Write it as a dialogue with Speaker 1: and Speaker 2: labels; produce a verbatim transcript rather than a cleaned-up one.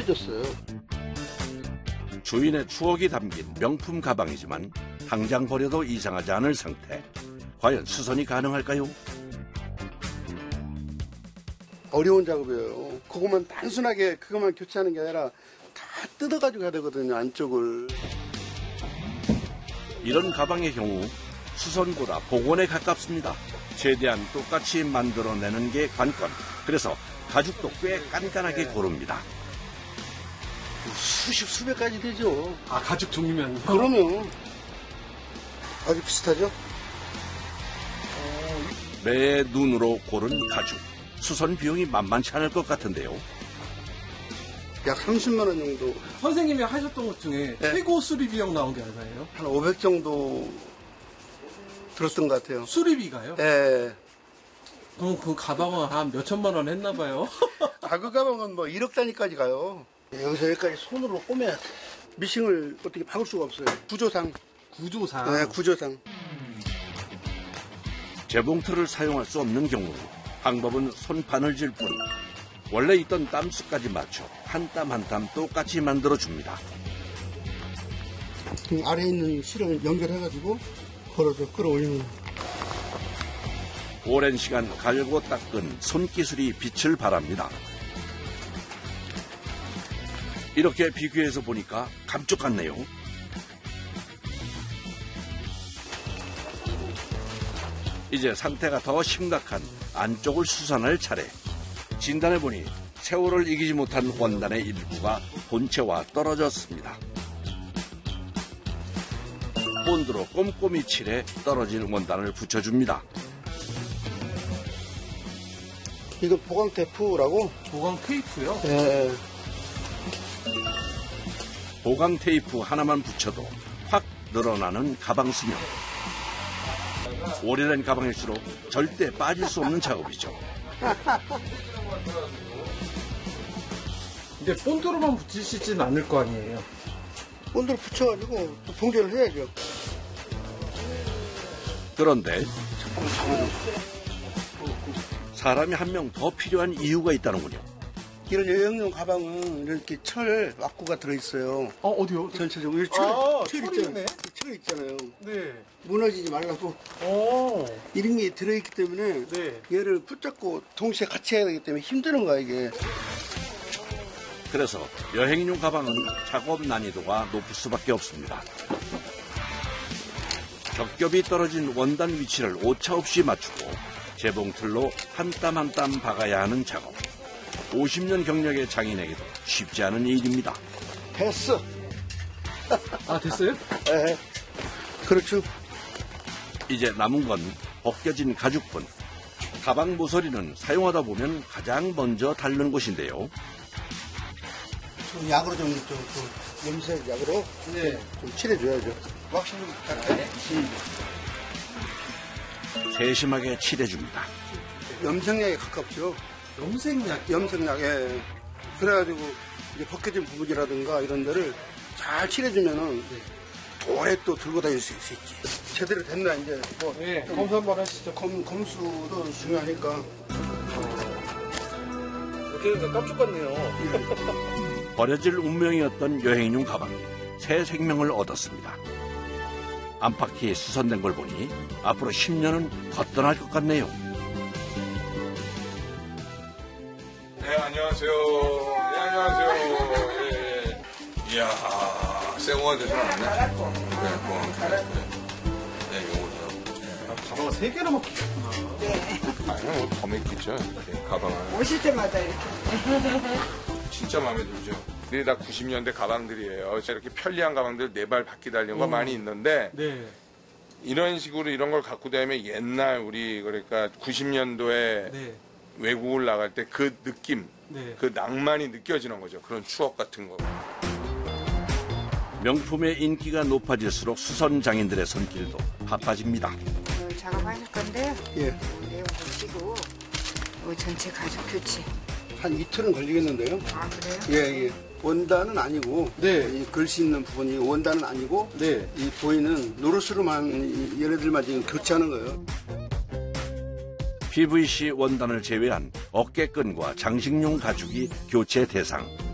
Speaker 1: 없어졌어요.
Speaker 2: 주인의 추억이 담긴 명품 가방이지만 당장 버려도 이상하지 않을 상태. 과연 수선이 가능할까요?
Speaker 1: 어려운 작업이에요. 그것만 단순하게 그것만 교체하는 게 아니라 다 뜯어가지고 해야 되거든요, 안쪽을.
Speaker 2: 이런 가방의 경우 수선보다 복원에 가깝습니다. 최대한 똑같이 만들어내는 게 관건. 그래서 가죽도 꽤 깐깐하게 고릅니다.
Speaker 1: 수십, 수백 가지 되죠.
Speaker 3: 아, 가죽 종류면요?
Speaker 1: 그러면 아주 비슷하죠?
Speaker 2: 매의 눈으로 고른 가죽. 수선 비용이 만만치 않을 것 같은데요.
Speaker 1: 약 삼십만 원 정도.
Speaker 3: 선생님이 하셨던 것 중에
Speaker 1: 네.
Speaker 3: 최고 수리 비용 나온 게 얼마예요?
Speaker 1: 한 오백 정도 들었던 것 같아요.
Speaker 3: 수리비가요?
Speaker 1: 예.
Speaker 3: 그럼 그 가방은 한 몇천만 원 했나 봐요?
Speaker 1: 아, 그 가방은 뭐 일억 단위까지 가요. 여기서 여기까지 손으로 꼬매야 돼. 미싱을 어떻게 박을 수가 없어요. 구조상.
Speaker 3: 구조상.
Speaker 1: 네, 구조상.
Speaker 2: 재봉틀을 사용할 수 없는 경우 방법은 손 바늘질 뿐. 원래 있던 땀수까지 맞춰 한 땀 한 땀 똑같이 만들어줍니다.
Speaker 1: 아래에 있는 실을 연결해가지고 걸어서 끌어올리는 거예요.
Speaker 2: 오랜 시간 갈고 닦은 손기술이 빛을 발합니다. 이렇게 비교해서 보니까 감쪽 같네요. 이제 상태가 더 심각한 안쪽을 수선할 차례. 진단해보니 세월을 이기지 못한 원단의 일부가 본체와 떨어졌습니다. 본드로 꼼꼼히 칠해 떨어진 원단을 붙여줍니다.
Speaker 1: 이거 보강 테이프라고?
Speaker 3: 보강 테이프요?
Speaker 1: 예.
Speaker 2: 보강 테이프 하나만 붙여도 확 늘어나는 가방 수명. 오래된 가방일수록 절대 빠질 수 없는 작업이죠.
Speaker 3: 이제 본드로만 붙이시진 않을 거 아니에요?
Speaker 1: 본드를 붙여가지고 또 봉제를 해야죠.
Speaker 2: 그런데 사람이 한 명 더 필요한 이유가 있다는군요.
Speaker 1: 이런 여행용 가방은 이렇게 철 왁구가 들어있어요.
Speaker 3: 어, 어디요?
Speaker 1: 전체적으로. 철,
Speaker 3: 아,
Speaker 1: 철
Speaker 3: 철이
Speaker 1: 있잖아요.
Speaker 3: 있네.
Speaker 1: 철 있잖아요.
Speaker 3: 네.
Speaker 1: 무너지지 말라고.
Speaker 3: 오.
Speaker 1: 이런 게 들어있기 때문에
Speaker 3: 네.
Speaker 1: 얘를 붙잡고 동시에 같이 해야 되기 때문에 힘드는 거야, 이게.
Speaker 2: 그래서 여행용 가방은 작업 난이도가 높을 수밖에 없습니다. 겹겹이 떨어진 원단 위치를 오차없이 맞추고 재봉틀로 한 땀 한 땀 박아야 하는 작업. 오십 년 경력의 장인에게도 쉽지 않은 일입니다.
Speaker 1: 됐어.
Speaker 3: 아, 됐어요?
Speaker 1: 네. 그렇죠.
Speaker 2: 이제 남은 건 벗겨진 가죽뿐. 가방 모서리는 사용하다 보면 가장 먼저 닳는 곳인데요.
Speaker 1: 좀 약으로 좀, 좀, 좀 염색 약으로
Speaker 3: 네.
Speaker 1: 좀 칠해줘야죠. 왁싱 좀 부탁해. 음.
Speaker 2: 세심하게 칠해줍니다.
Speaker 1: 염색약에 가깝죠.
Speaker 3: 염색약.
Speaker 1: 염색약에. 그래가지고 이제 벗겨진 부분이라든가 이런 데를 잘 칠해주면은 오래 또 들고 다닐 수 있지. 제대로 됐나 이제 뭐.
Speaker 3: 네, 검수 한번 하시죠.
Speaker 1: 검, 검수도 중요하니까.
Speaker 3: 이렇게 되니까 깜짝 같네요.
Speaker 2: 버려질 운명이었던 여행용 가방이 새 생명을 얻었습니다. 안팎이 수선된 걸 보니 앞으로 십 년은 거뜬할 것 같네요.
Speaker 4: 네, 안녕하세요. 네, 안녕하세요. 예. 이야, 새거가 되진 않네. 네, 그건 잘했고요. 네, 요거죠.
Speaker 3: 아, 가방을 세 개나 먹히셨구나.
Speaker 4: 아니, 뭐, 더 먹겠죠. 네, 가방을.
Speaker 5: 오실 때마다 이렇게.
Speaker 4: 진짜 마음에 들죠. 이게 다 구십 년대 가방들이에요. 이렇게 편리한 가방들 네 발 바퀴 달린 거
Speaker 3: 음.
Speaker 4: 많이 있는데,
Speaker 3: 네.
Speaker 4: 이런 식으로 이런 걸 갖고 다니면 옛날 우리, 그러니까 구십 년도에
Speaker 3: 네.
Speaker 4: 외국을 나갈 때 그 느낌,
Speaker 3: 네.
Speaker 4: 그 낭만이 느껴지는 거죠. 그런 추억 같은 거.
Speaker 2: 명품의 인기가 높아질수록 수선 장인들의 손길도 바빠집니다.
Speaker 5: 어, 작업하실 건데요.
Speaker 1: 예.
Speaker 5: 내용 보시고 이 전체 가죽 교체.
Speaker 1: 한 이틀은 걸리겠는데요.
Speaker 5: 아 그래요?
Speaker 1: 예, 예. 원단은 아니고,
Speaker 3: 네.
Speaker 1: 이 글씨 있는 부분이 원단은 아니고,
Speaker 3: 네.
Speaker 1: 이 보이는 노릇으로만, 이- 얘네들만 지금 교체하는 거예요.
Speaker 2: 피브이씨 원단을 제외한 어깨끈과 장식용 가죽이 교체 대상.